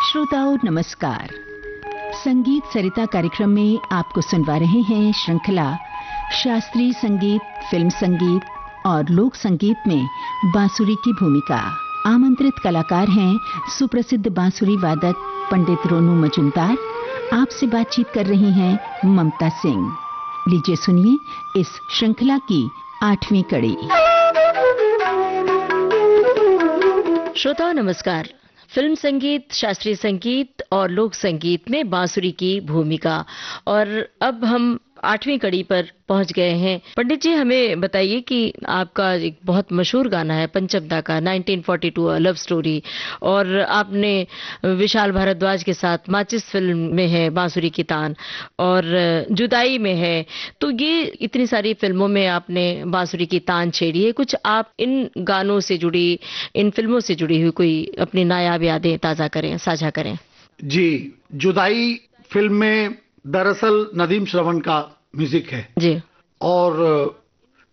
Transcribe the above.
श्रोताओं नमस्कार। संगीत सरिता कार्यक्रम में आपको सुनवा रहे हैं श्रृंखला शास्त्रीय संगीत, फिल्म संगीत और लोक संगीत में बांसुरी की भूमिका। आमंत्रित कलाकार हैं सुप्रसिद्ध बांसुरी वादक पंडित रोनू मजूमदार। आपसे बातचीत कर रही हैं ममता सिंह। लीजिए सुनिए इस श्रृंखला की 8वीं कड़ी। श्रोताओं नमस्कार। फिल्म संगीत, शास्त्रीय संगीत और लोक संगीत में बांसुरी की भूमिका, और अब हम 8वीं कड़ी पर पहुंच गए हैं। पंडित जी, हमें बताइए कि आपका एक बहुत मशहूर गाना है पंचमदा का 1942 लव स्टोरी, और आपने विशाल भारद्वाज के साथ माचिस फिल्म में है बांसुरी की तान, और जुदाई में है। तो ये इतनी सारी फिल्मों में आपने बांसुरी की तान छेड़ी है। कुछ आप इन गानों से जुड़ी, इन फिल्मों से जुड़ी हुई कोई अपनी नायाब यादें ताजा करें, साझा करें। जी, जुदाई फिल्म में दरअसल नदीम श्रवण का म्यूजिक है जी, और